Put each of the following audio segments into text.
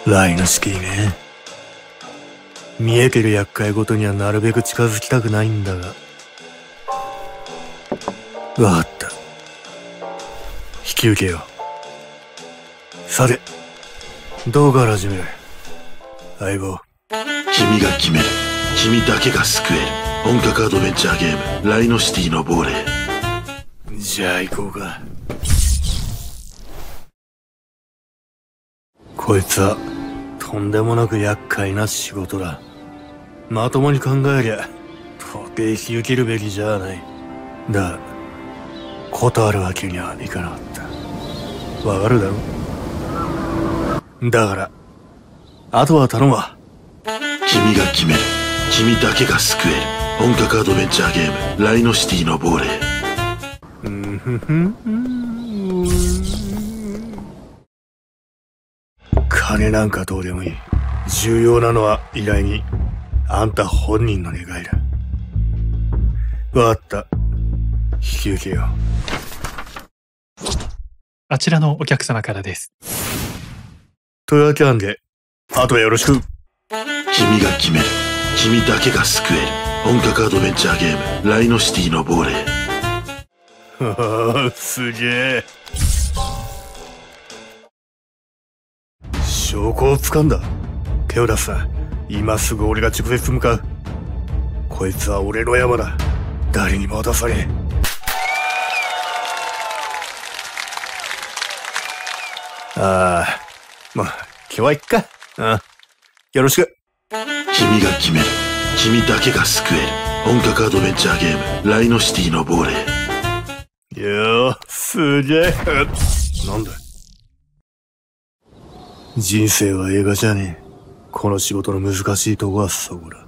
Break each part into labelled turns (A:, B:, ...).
A: ライノシティね。見えてる厄介ごとにはなるべく近づきたくないんだが。わかった。引き受けよう。さて、どうから始める？相棒。
B: 君が決める。君だけが救える。本格アドベンチャーゲーム、ライノシティの亡霊。
A: じゃあ行こうか。こいつは、とんでもなく厄介な仕事だ。まともに考えりゃ、到底引き受けるべきじゃない。だ、断るわけにはいかなかった。わかるだろ？だから、あとは頼むわ。
B: 君が決める。君だけが救える。本格アドベンチャーゲーム、ライノシティの亡霊。
A: 金なんかどうでもいい。重要なのは依頼人、あんた本人の願いだ。わかった。引き受けよう。
C: あちらのお客様からです。
A: というわけなんで、あとはよろしく。
B: 君が決める。君だけが救える。本格アドベンチャーゲーム、ライノシティの亡霊。
A: すげえ。証拠をつかんだ。手を出すな。今すぐ俺が直接向かう。こいつは俺の山だ。誰にも渡さねえ。ああ、まあ、今日は行っか。よろしく。
B: 君が決める。君だけが救える。本格アドベンチャーゲーム、ライノシティの亡霊。
A: よー、すげえ。なんだ？人生は映画じゃねえ。この仕事の難しいとこはそこだ。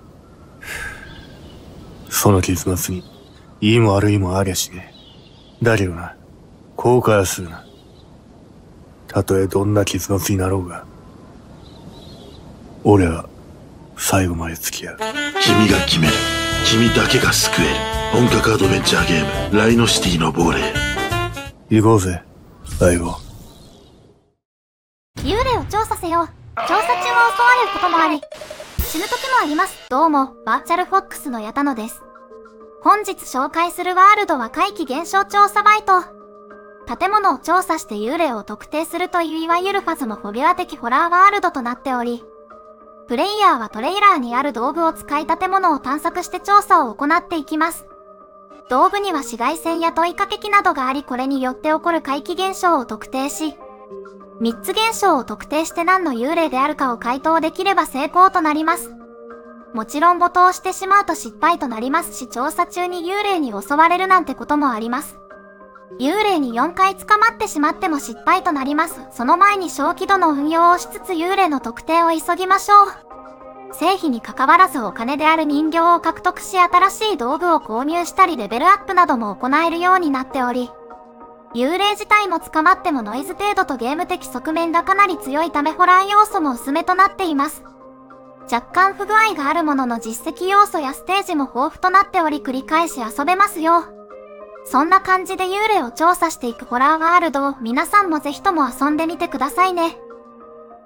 A: その結末に、いいも悪いもありゃしねえ。だけどな、後悔はするな。たとえどんな結末になろうが、俺は最後まで付き合う。
B: 君が決める。君だけが救える。本格アドベンチャーゲーム、ライノシティの亡霊。
A: 行こうぜ、相棒。
D: 幽霊を調査せよ。調査中は襲われることもあり、死ぬ時もあります。どうも、バーチャルフォックスの矢田野です。本日紹介するワールドは怪奇現象調査バイト。建物を調査して幽霊を特定するといういわゆるファズモフォビア的ホラーワールドとなっており、プレイヤーはトレーラーにある道具を使い建物を探索して調査を行っていきます。道具には紫外線や問いかけ機などがあり、これによって起こる怪奇現象を特定し、3つ現象を特定して何の幽霊であるかを回答できれば成功となります。もちろん没頭してしまうと失敗となりますし、調査中に幽霊に襲われるなんてこともあります。幽霊に4回捕まってしまっても失敗となります。その前に小規度の運用をしつつ幽霊の特定を急ぎましょう。成否に関わらずお金である人形を獲得し、新しい道具を購入したりレベルアップなども行えるようになっており、幽霊自体も捕まってもノイズ程度とゲーム的側面がかなり強いためホラー要素も薄めとなっています。若干不具合があるものの実績要素やステージも豊富となっており繰り返し遊べますよ。そんな感じで幽霊を調査していくホラーワールドを皆さんもぜひとも遊んでみてくださいね。